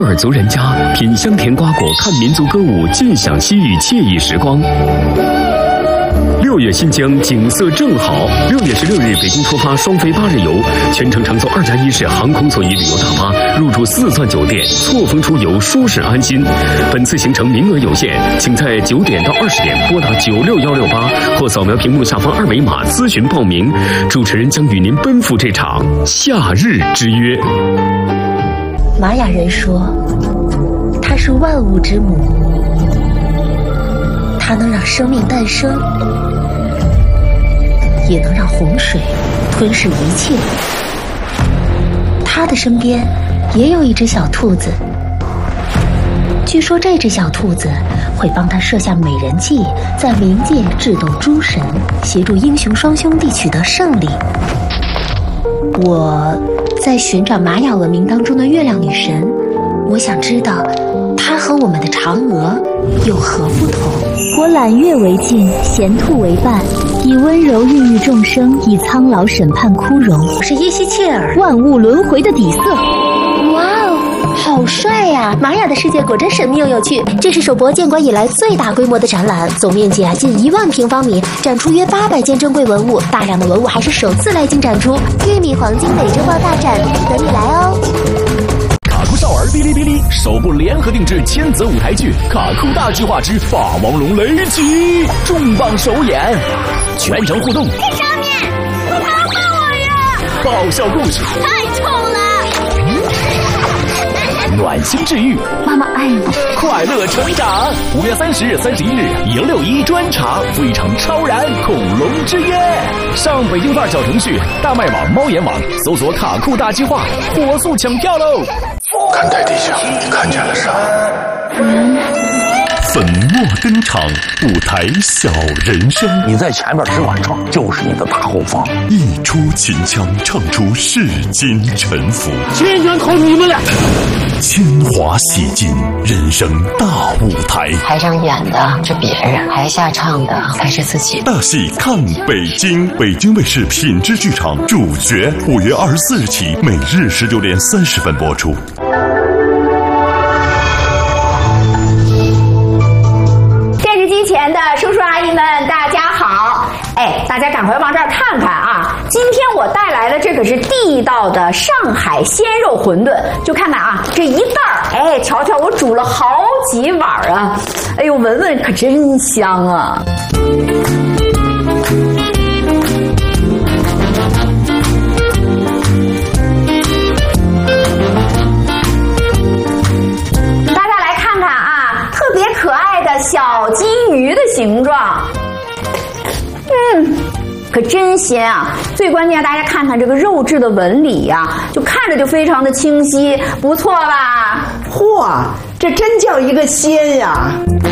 尔族人家品香甜瓜果，看民族歌舞，尽享西域惬意时光。6月新疆景色正好，6月16日北京出发双飞8日游，全程乘坐2+1式航空座椅旅游大巴，入住4钻酒店，错峰出游，舒适安心。本次行程名额有限，请在9点到20点拨打96168或扫描屏幕下方2维码咨询报名。主持人将与您奔赴这场夏日之约。 玛雅人说，它是万物之母，它能让生命诞生，也能让洪水吞噬一切。他的身边也有一只小兔子，据说这只小兔子会帮他设下美人计，在冥界智斗诸神，协助英雄双兄弟取得胜利。我在寻找玛雅文明当中的月亮女神，我想知道她和我们的嫦娥有何不同。 我揽月为镜，衔兔为伴，以温柔孕育众生，以苍老审判枯荣。 我是耶西切尔， 万物轮回的底色。 哇哦，好帅呀！玛雅的世界果真神秘又有趣。这是首博建馆以来最大规模的展览，总面积近1万平方米，展出约800件珍贵文物，大量的文物还是首次来京展出。玉米黄金美洲豹大展等你来哦！ 卡酷少儿哔哩哔哩首部联合定制千泽舞台剧《卡酷大计划之霸王龙雷击》重磅首演，全程互动。 在上面，你帮帮我呀！ 爆笑故事， 太丑了！ 暖心治愈， 妈妈爱你， 快乐成长。5月30日、31日，161专场非常超燃恐龙之夜，上北京范儿小程序、大麦网、猫眼网搜索“卡酷大计划”，火速抢票喽！ 看台地下看见了啥？ 粉墨登场，舞台小人生。 你在前面只管唱，就是你的大后方。 一出秦腔，唱出世间沉浮。 千拳扣住你们俩！ 铅华洗尽，人生大舞台。 台上演的是别人，台下唱的才是自己。 大戏看北京，北京卫视品质剧场主角，5月24日起，每日19点30分播出。 前的叔叔阿姨们大家好，大家赶快往这儿看看啊！今天我带来的这可是地道的上海鲜肉馄饨，就看看啊，这一袋儿，瞧瞧我煮了好几碗啊，哎呦，闻闻可真香啊！大家来看看啊，特别可爱的小金鱼的形状，可真鲜啊！最关键，大家看看这个肉质的纹理呀，就看着就非常的清晰，不错吧？ 嚯，这真叫一个鲜呀！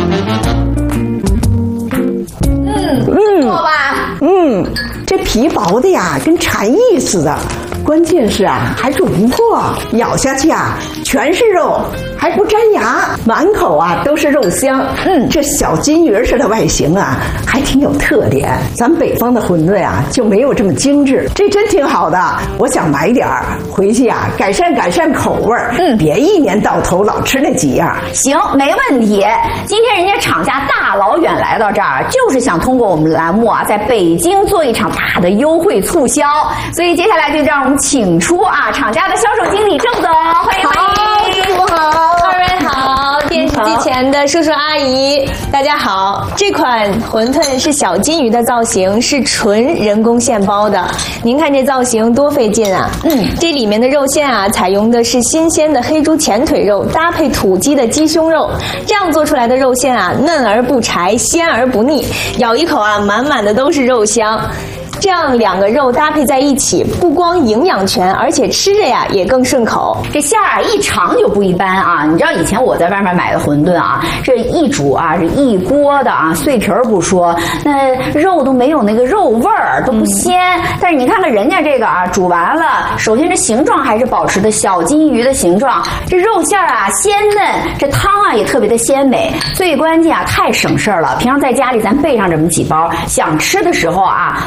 不错吧？ 这皮薄的呀，跟蝉翼似的。关键是啊，还煮不破，咬下去啊，全是肉，还不粘牙，满口啊都是肉香。这小金鱼似的外形啊，还挺有特点。咱北方的馄饨啊，就没有这么精致，这真挺好的。我想买点儿回去啊，改善口味儿。别一年到头老吃那几样。 行，没问题。今天人家厂家大老远来到这儿，就是想通过我们的栏目啊，在北京做一场大的优惠促销。所以接下来就让我们请出啊厂家的销售经理郑总，欢迎。 好，师傅好，二位好，电视机前的叔叔阿姨大家好。这款馄饨是小金鱼的造型，是纯人工现包的。您看这造型多费劲啊！这里面的肉馅啊，采用的是新鲜的黑猪前腿肉，搭配土鸡的鸡胸肉，这样做出来的肉馅啊，嫩而不柴，鲜而不腻，咬一口啊，满满的都是肉香。这样两个肉搭配在一起，不光营养全，而且吃着呀也更顺口。 这馅儿啊一尝就不一般啊！你知道以前我在外面买的馄饨啊，这一煮啊是一锅的啊，碎皮儿不说，那肉都没有那个肉味儿，都不鲜。但是你看看人家这个啊，煮完了，首先这形状还是保持的小金鱼的形状，这肉馅儿啊鲜嫩，这汤啊也特别的鲜美。最关键啊，太省事儿了。平常在家里咱备上这么几包，想吃的时候啊，往锅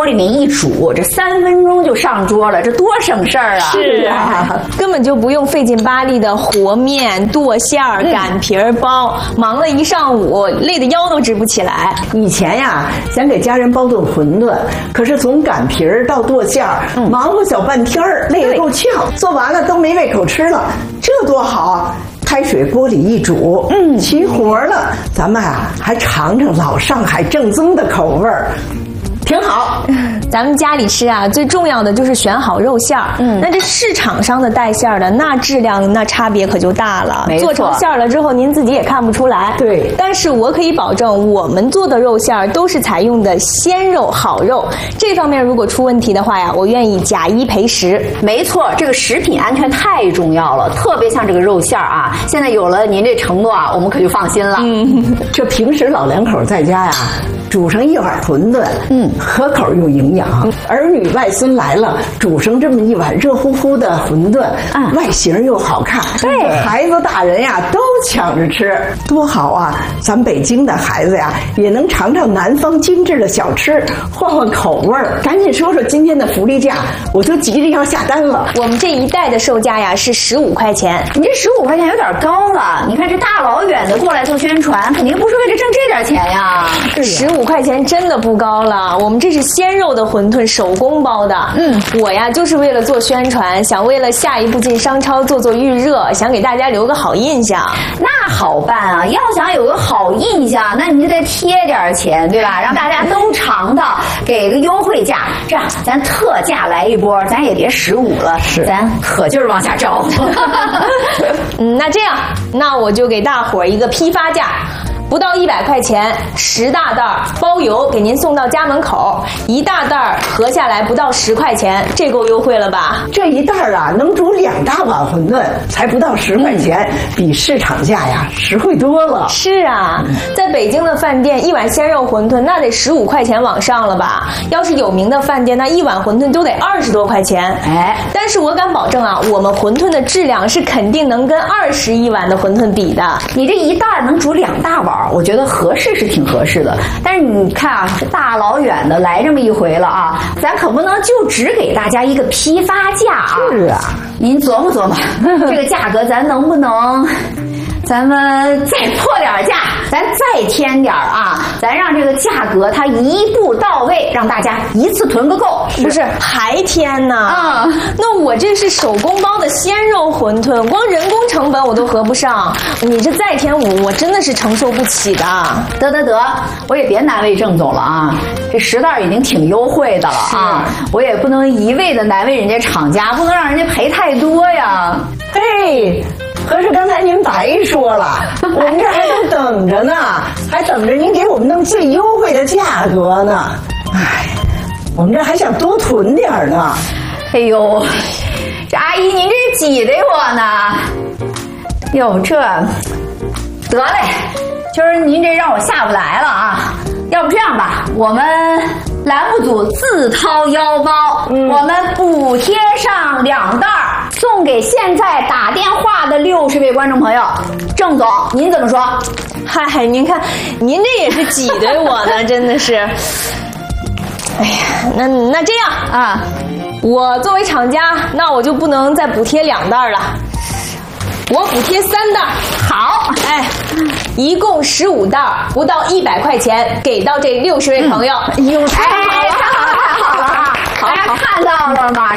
锅里面一煮，这3分钟就上桌了，这多省事儿啊！ 是啊，根本就不用费劲巴力的和面、剁馅儿、擀皮儿包，忙了一上午，累得腰都直不起来。 以前呀，想给家人包顿馄饨，可是从擀皮儿到剁馅儿，忙活小半天儿，累得够呛，做完了都没胃口吃了，这多好啊！开水锅里一煮，齐活了。咱们啊，还尝尝老上海正宗的口味儿。挺好， 咱们家里吃啊，最重要的就是选好肉馅儿。那这市场上的带馅儿的，那质量那差别可就大了。做成馅儿了之后，您自己也看不出来。 对， 但是我可以保证，我们做的肉馅儿都是采用的鲜肉、好肉。这方面如果出问题的话呀，我愿意假1赔10。 没错，这个食品安全太重要了，特别像这个肉馅儿啊。现在有了您这承诺啊，我们可就放心了。 这平时老两口在家呀，煮上一碗馄饨，可口又营养。儿女外孙来了，煮上这么一碗热乎乎的馄饨，外形又好看，对，孩子大人呀都抢着吃，多好啊！咱北京的孩子呀，也能尝尝南方精致的小吃，换换口味儿。赶紧说说今天的福利价，我就急着要下单了。 我们这一袋的售价呀是15块钱， 你这15块钱有点高了。你看这大老远的过来做宣传，肯定不是为了挣这点钱呀。 15块钱真的不高了，我们这是鲜肉的馄饨，手工包的。我呀就是为了做宣传，想为了下一步进商超做预热，想给大家留个好印象。 那好办啊，要想有个好印象，那你就得贴点钱，对吧？让大家都尝到，给个优惠价，这样咱特价来一波，咱也别15了，咱可劲儿往下招。 那这样，那我就给大伙儿一个批发价。不到100块钱，10大袋包邮，给您送到家门口。1大袋合下来不到10块钱，这够优惠了吧？ 这一袋啊，能煮2大碗馄饨，才不到10块钱，比市场价呀实惠多了。 是啊，在北京的饭店，一碗鲜肉馄饨那得15块钱往上了吧？要是有名的饭店，那一碗馄饨都得20多块钱。但是我敢保证啊，我们馄饨的质量是肯定能跟21碗的馄饨比的。 你这一袋能煮2大碗。我觉得合适是挺合适的，但是你看啊，这大老远的来这么一回了啊，咱可不能就只给大家一个批发价啊。 是啊， 您琢磨琢磨，这个价格咱能不能？咱们再破点价，咱再添点啊！咱让这个价格它一步到位，让大家一次囤个够。 不是还添呢？那我这是手工包的鲜肉馄饨，光人工成本我都合不上。你这再添我真的是承受不起的。 得，我也别难为郑总了啊！这10袋已经挺优惠的了啊，我也不能一味的难为人家厂家，不能让人家赔太多呀。 嘿。可是刚才您白说了，我们这还都等着呢，还等着您给我们弄最优惠的价格呢。哎，我们这还想多囤点呢。 哎呦，这阿姨您这挤得我呢。哟，这得嘞，今儿您这让我下不来了啊。要不这样吧，我们栏目组自掏腰包，我们补贴上2袋，送给现在打电话的60位观众朋友。郑总，您怎么说？ 嗨，您看，您这也是挤兑我呢，真的是。哎呀，那这样啊，我作为厂家，那我就不能再补贴2袋了。我补贴3袋， 好， 一共15袋，不到100块钱，给到这60位朋友。 太好了啊！大家看到了吗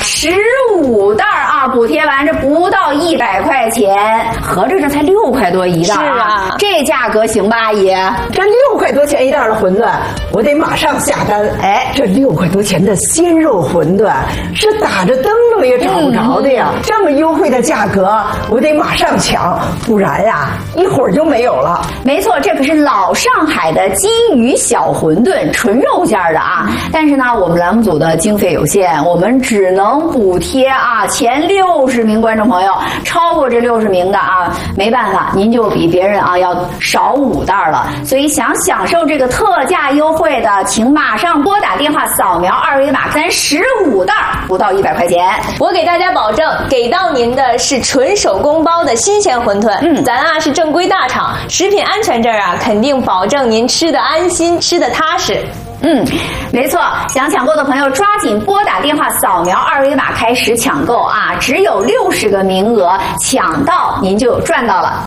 ？15袋啊，补贴完这不到100块钱，合着这才6块多一袋。 是啊， 这价格行吧，阿姨？ 这6块多钱一袋的馄饨，我得马上下单。这6块多钱的鲜肉馄饨是打着灯笼也找不着的呀！这么优惠的价格，我得马上抢，不然呀，一会儿就没有了。 没错，这可是老上海的金鱼小馄饨，纯肉馅的啊。但是呢，我们栏目组的经费有限，我们只能补贴啊前60名观众朋友，超过这60名的啊，没办法，您就比别人啊要少5袋了。所以想享受这个特价优惠的，请马上拨打电话扫描2维码，咱15袋不到100块钱。 我给大家保证，给到您的是纯手工包的新鲜馄饨。咱啊是正规大厂，食品安全这儿啊肯定保证您吃的安心，吃的踏实。 没错，想抢购的朋友抓紧拨打电话，扫描二维码开始抢购啊！只有60个名额，抢到您就赚到了。